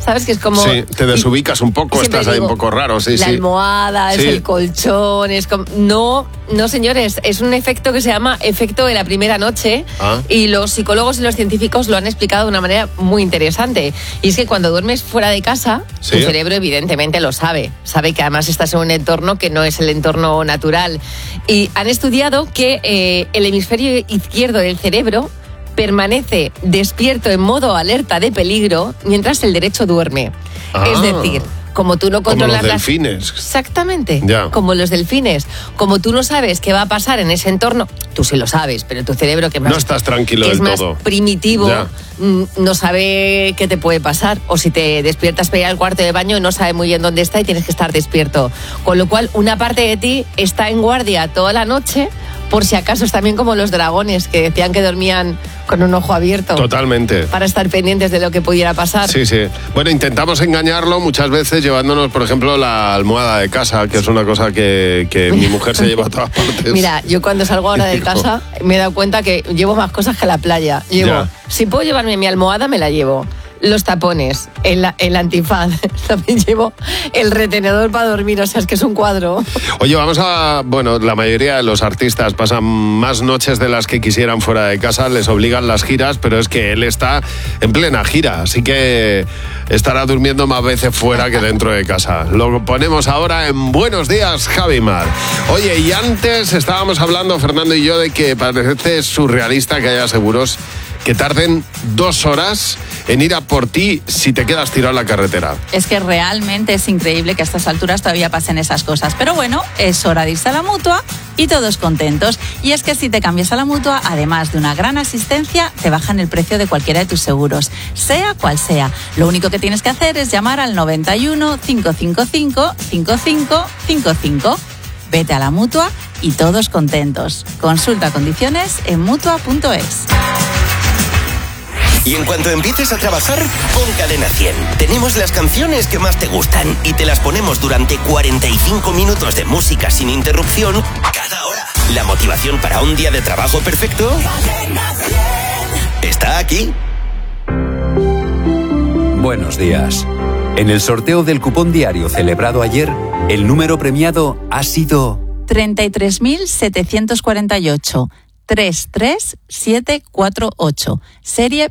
¿sabes? Que es como... Sí, te desubicas un poco, estás ahí un poco raro, sí, la almohada, sí. Es el colchón, es como... No, señores, es un efecto que se llama efecto de la primera noche y los psicólogos y los científicos lo han explicado de una manera muy interesante. Y es que cuando duermes fuera de casa, tu cerebro evidentemente lo sabe que además estás en un entorno que no es el entorno natural. Y han estudiado que el hemisferio izquierdo del cerebro permanece despierto en modo alerta de peligro mientras el derecho duerme. Es decir, como tú no controlas como los delfines. Exactamente, como los delfines. Como tú no sabes qué va a pasar en ese entorno, tú sí lo sabes, pero tu cerebro que no estás tranquilo del todo. Es más primitivo, no sabe qué te puede pasar. O si te despiertas para ir al cuarto de baño, no sabe muy bien dónde está y tienes que estar despierto. Con lo cual, una parte de ti está en guardia toda la noche, por si acaso. Es también como los dragones, que decían que dormían con un ojo abierto. Totalmente. Para estar pendientes de lo que pudiera pasar. Sí. Bueno, intentamos engañarlo muchas veces llevándonos, por ejemplo, la almohada de casa, que es una cosa que mi mujer se lleva a todas partes. Mira, yo cuando salgo ahora de casa me he dado cuenta que llevo más cosas que a la playa. Si puedo llevarme mi almohada, me la llevo. Los tapones, el antifaz, también llevo el retenedor para dormir, o sea, es que es un cuadro. Oye, la mayoría de los artistas pasan más noches de las que quisieran fuera de casa, les obligan las giras, pero es que él está en plena gira, así que estará durmiendo más veces fuera que dentro de casa. Lo ponemos ahora en Buenos Días, Javi Mar. Oye, y antes estábamos hablando, Fernando y yo, de que parece surrealista que haya seguros que tarden 2 horas en ir a por ti si te quedas tirado en la carretera. Es que realmente es increíble que a estas alturas todavía pasen esas cosas. Pero bueno, es hora de irse a la Mutua y todos contentos. Y es que si te cambias a la Mutua, además de una gran asistencia, te bajan el precio de cualquiera de tus seguros, sea cual sea. Lo único que tienes que hacer es llamar al 91 555 5555. Vete a la Mutua y todos contentos. Consulta condiciones en Mutua.es. Y en cuanto empieces a trabajar, pon Cadena 100. Tenemos las canciones que más te gustan y te las ponemos durante 45 minutos de música sin interrupción cada hora. La motivación para un día de trabajo perfecto está aquí. Buenos días. En el sorteo del cupón diario celebrado ayer, el número premiado ha sido 33.748. 33748, serie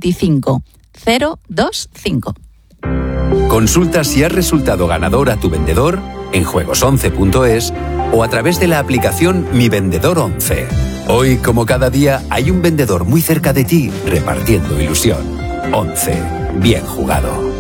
25025. Consulta si has resultado ganador a tu vendedor en juegos11.es o a través de la aplicación Mi Vendedor 11. Hoy, como cada día, hay un vendedor muy cerca de ti repartiendo ilusión. 11. Bien jugado.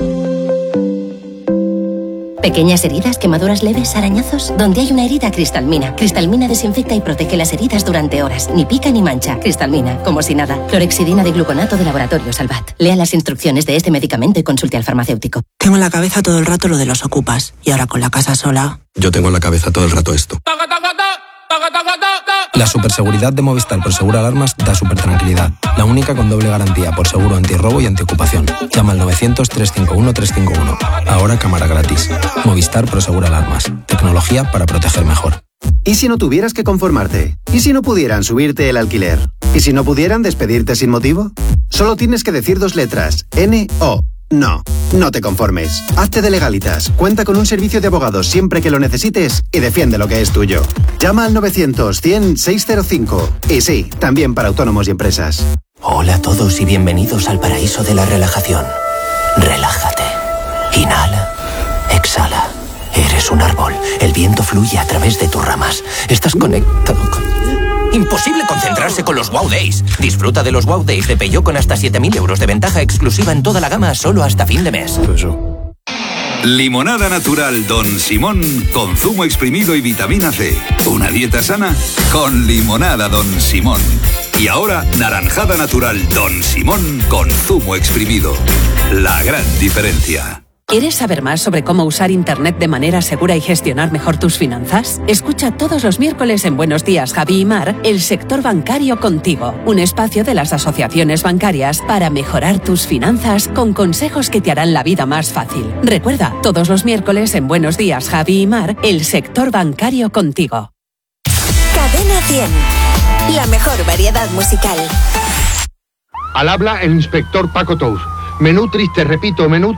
¿Pequeñas heridas, quemaduras leves, arañazos? Donde hay una herida, Cristalmina. Cristalmina desinfecta y protege las heridas durante horas. Ni pica ni mancha. Cristalmina, como si nada. Clorexidina de gluconato de Laboratorio Salvat. Lea las instrucciones de este medicamento y consulte al farmacéutico. Tengo en la cabeza todo el rato lo de los ocupas. Y ahora con la casa sola... Yo tengo en la cabeza todo el rato esto. La superseguridad de Movistar por Seguro Alarmas da supertranquilidad. La única con doble garantía por seguro antirrobo y antiocupación. Llama al 900-351-351. Ahora cámara gratis. Movistar por Seguro Alarmas. Tecnología para proteger mejor. ¿Y si no tuvieras que conformarte? ¿Y si no pudieran subirte el alquiler? ¿Y si no pudieran despedirte sin motivo? Solo tienes que decir 2 letras. N-O. No, no te conformes. Hazte de Legalitas. Cuenta con un servicio de abogados siempre que lo necesites y defiende lo que es tuyo. Llama al 900-100-605. Y sí, también para autónomos y empresas. Hola a todos y bienvenidos al paraíso de la relajación. Relájate. Inhala. Exhala. Eres un árbol. El viento fluye a través de tus ramas. Estás conectado con... Imposible concentrarse con los Wow Days. Disfruta de los Wow Days de Peugeot con hasta 7.000 euros de ventaja exclusiva en toda la gama solo hasta fin de mes. Limonada natural Don Simón con zumo exprimido y vitamina C. Una dieta sana con limonada Don Simón. Y ahora naranjada natural Don Simón con zumo exprimido. La gran diferencia. ¿Quieres saber más sobre cómo usar Internet de manera segura y gestionar mejor tus finanzas? Escucha todos los miércoles en Buenos Días, Javi y Mar, el sector bancario contigo. Un espacio de las asociaciones bancarias para mejorar tus finanzas con consejos que te harán la vida más fácil. Recuerda, todos los miércoles en Buenos Días, Javi y Mar, el sector bancario contigo. Cadena 100. La mejor variedad musical. Al habla el inspector Paco Tous. Menú triste, repito, menú triste.